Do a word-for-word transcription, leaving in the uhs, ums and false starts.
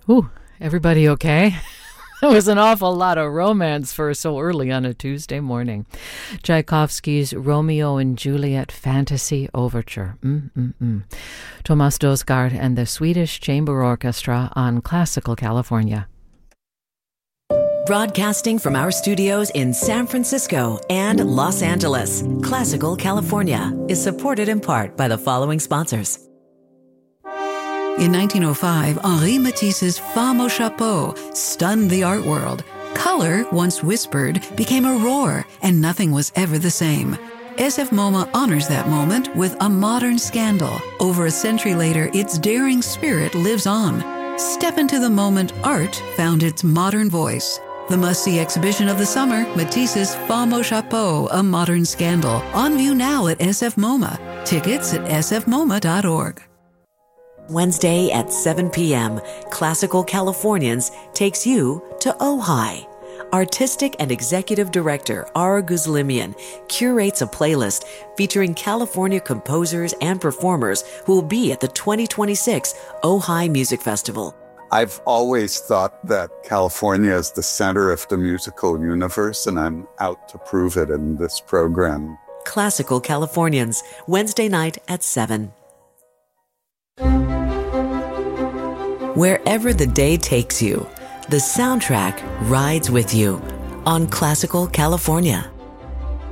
Ooh, everybody okay? There was an awful lot of romance for so early on a Tuesday morning. Tchaikovsky's Romeo and Juliet Fantasy Overture. Mm-mm-mm. Thomas Dosgaard and the Swedish Chamber Orchestra on Classical California. Broadcasting from our studios in San Francisco and Los Angeles, Classical California is supported in part by the following sponsors. In nineteen oh five, Henri Matisse's Femme au Chapeau stunned the art world. Color, once whispered, became a roar, and nothing was ever the same. S F MoMA honors that moment with a modern scandal. Over a century later, its daring spirit lives on. Step into the moment art found its modern voice. The must-see exhibition of the summer, Matisse's Femme au Chapeau, A Modern Scandal. On view now at S F MoMA. Tickets at s f moma dot org. Wednesday at seven p.m., Classical Californians takes you to Ojai. Artistic and Executive Director Ara Guzlimian curates a playlist featuring California composers and performers who will be at the twenty twenty-six Ojai Music Festival. I've always thought that California is the center of the musical universe, and I'm out to prove it in this program. Classical Californians, Wednesday night at seven. Wherever the day takes you, the soundtrack rides with you on Classical California.